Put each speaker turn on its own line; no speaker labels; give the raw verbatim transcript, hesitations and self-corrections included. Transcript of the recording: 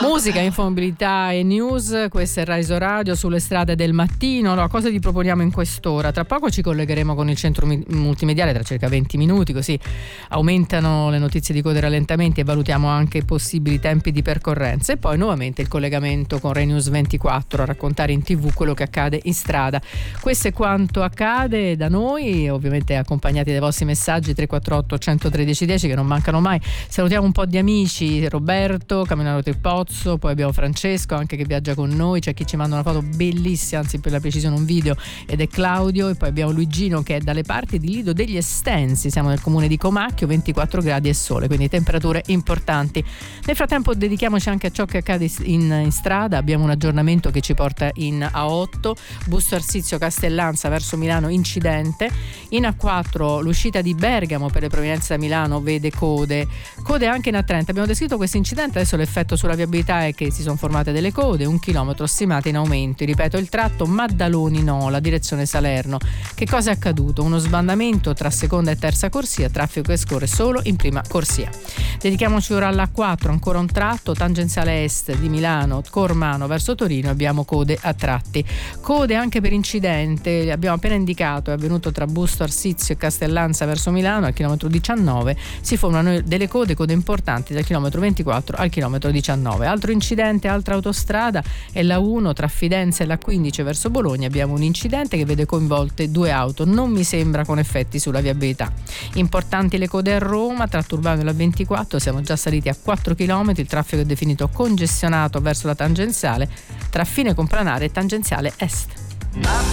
Musica, infomobilità e news, questa è Rai Radio sulle strade del mattino. Allora, cosa vi proponiamo in quest'ora? Tra poco ci collegheremo con il centro multimediale, tra circa venti minuti, così aumentano le notizie di code rallentamenti e valutiamo anche i possibili tempi di percorrenza, e poi nuovamente il collegamento con Rai News ventiquattro a raccontare in tv quello che accade in strada. Questo è quanto accade da noi, ovviamente accompagnati dai vostri messaggi tre quattro otto uno uno tre dieci che non mancano mai. Salutiamo un po' di amici: Roberto, Camminaro Tripozzo, poi abbiamo Francesco anche che viaggia con noi, c'è chi ci manda una foto bellissima, anzi per la precisione un video, ed è Claudio, e poi abbiamo Luigino che è dalle parti di Lido degli Estensi, siamo nel comune di Comacchio, ventiquattro gradi e sole, quindi temperature importanti. Nel frattempo dedichiamoci anche a ciò che accade in, in strada. Abbiamo un aggiornamento che ci porta in A otto, Busto Arsizio Castellanza verso Milano, incidente. In A quattro l'uscita di Bergamo per le provenienze da Milano vede code code anche in A trenta. Abbiamo descritto questo incidente, adesso l'effetto sulla viabilità è che si sono formate delle code, un chilometro stimate in aumento. Ripeto, il tratto Maddaloni-Nola, direzione Salerno. Che cosa è accaduto? Uno sbandamento tra seconda e terza corsia, traffico che scorre solo in prima corsia. Dedichiamoci ora all'A quattro, ancora un tratto tangenziale est di Milano, Cormano verso Torino, abbiamo code a tratti. Code anche per incidente, abbiamo appena indicato, è avvenuto tra Busto Arsizio e Castellanza verso Milano, al chilometro diciannove si formano delle code, code importanti dal chilometro ventiquattro al chilometro diciannove. Altro incidente, altra autostrada, è la uno tra Fidenza e la quindici verso Bologna, abbiamo un incidente che vede coinvolte due auto, non mi sembra con effetti sulla viabilità. Importanti le code a Roma, tra Turbano e la ventiquattro, siamo già saliti a quattro chilometri, il traffico è definito congestionato verso la tangenziale tra Fine Compranare e tangenziale est.